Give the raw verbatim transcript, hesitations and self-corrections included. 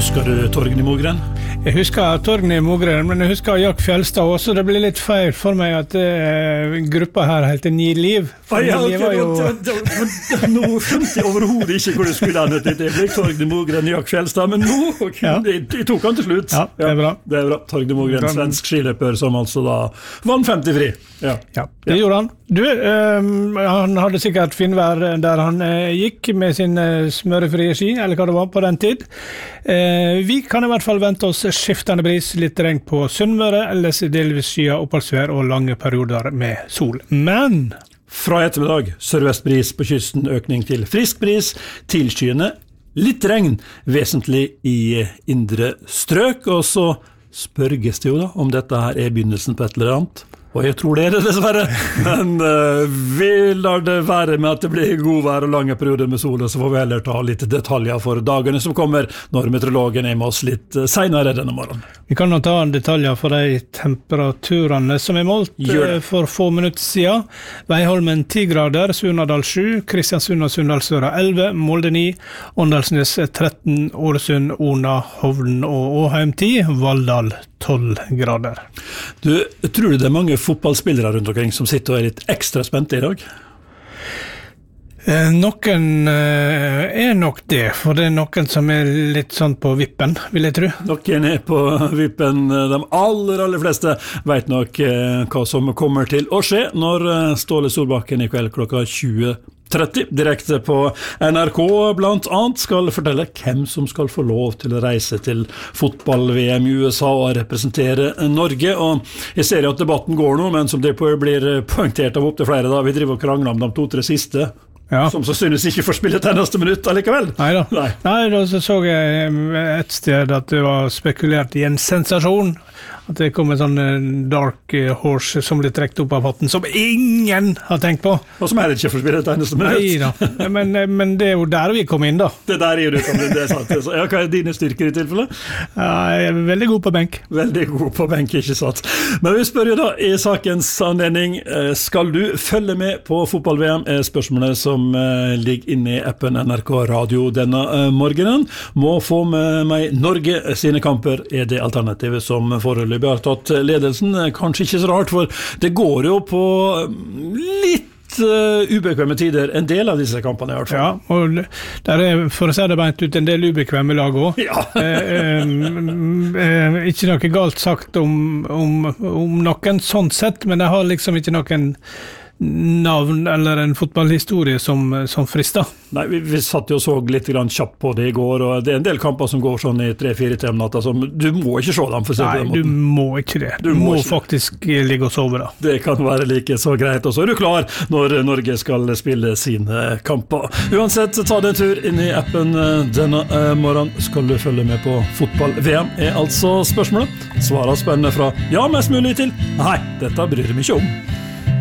Husker du Torgny Mogren? Jeg husker Torgny Mogren, men jeg husker Jack Fjellstad også. Det ble litt feil for meg at uh, gruppa her heter Ni Liv. Ah, ja, okay, var jo... Nå skjønte jeg overhodet ikke hvor det skulle ende til. Det ble Torgny Mogren, Jack Fjellstad, men nå okay, ja. de, de tok han til slutt. Ja, det er bra. Ja, det er bra. Torgny Mogren, svensk skiløper som altså da vann femti fri. Ja, ja det ja. gjorde han. Du, uh, han hadde sikkert finvær der han uh, gikk med sin uh, smørefrie ski, eller hva det var på den tid. Uh, vi kan i hvert fall vente oss skiftende bris, litt regn på Sunnmøre, ellers delvis skya, oppholdsvær og lange perioder med sol. Men fra ettermiddag, sørvestbris på kysten, økning til frisk bris, tilskyende, litt regn, vesentlig i indre strøk, og så spørges det jo da om dette her er begynnelsen på et eller annet. Og jeg tror det er det dessverre, men uh, vi lar det være med at det blir god vær og lange perioder med sol, og så får vi heller ta litt detaljer for dagene som kommer når meteorologen er med oss litt uh, senere denne morgenen. Vi kan nå ta detaljer for de temperaturene som er målt uh, for få minutter siden. Veiholmen ti grader, Surnadal sju, Kristiansund og Sunndalsøra elleve, Molde ni, Åndalsnes tretten, Ålesund, Ona, Hovden og Åheim ti, Valldal tolv grader. Du, tror du det er mange fotballspillere rundt omkring som sitter og er litt ekstra spente i dag? Eh, noen eh, er nok det, for det er noen som er litt sånn på vippen, vil jeg tro. Noen er på vippen. De aller, aller fleste vet nok eh, hva som kommer til å skje når eh, Ståle Solbakken i kveld klokka tjue tretti direkte på N R K blant annet skal fortelle hvem som skal få lov til å reise til fotball-V M i U S A og representere Norge. Og jeg ser jo at debatten går nå, men som det blir poengtert av opp til flere da, vi driver og krangler om de to-tre siste. Ja. Som så synes ikke får spille et eneste minutt allikevel. Neida. Nei da. Nei, da så, så jeg et sted at det var spekulert i en sensasjon. At det kom en sånn dark horse som ble trekt opp av hatten, som ingen har tenkt på. Og som heller ikke får spille et eneste minutt. Neida. Men, men det er jo der vi kom inn da. Det der er jo det kom inn, det er sant. Ja, hva er dine styrker i tilfelle? Ja, jeg er veldig god på benk. Veldig god på benk, ikke sant. Men vi spør jo da, i sakens anledning, skal du følge med på fotball-V M? Er spørsmålet som ligger inne i appen N R K Radio denne morgenen. Må få med meg Norge sine kamper, er det alternativet som forholdet vi har tatt ledelsen. Kanskje ikke så rart, for det går jo på litt uh, ubekvemme tider, en del av disse kampene i hvert fall. Ja, og der er, for å si det beint ut, en del ubekvemme lag også. Ja. eh, eh, ikke noe galt sagt om, om, om noen sånn sett, men jeg har liksom ikke noen navn eller en fotballhistorie som, som frister. Nei, vi, vi satt jo og så litt grann kjapt på det i går, og det er en del kamper som går sånn i tre-fire timer natta, som du må ikke se dem for å se på den måten. Nei, du må ikke det. Du, du må, må faktisk ligge og sove da. Det kan være like så greit, og så er du klar når Norge skal spille sine kamper. Uansett, ta deg en tur inn i appen denne morgenen. Skal du følge med på fotball-V M, er altså spørsmålet. Svaret spennende fra ja, mest mulig til nei, dette bryr jeg meg ikke om.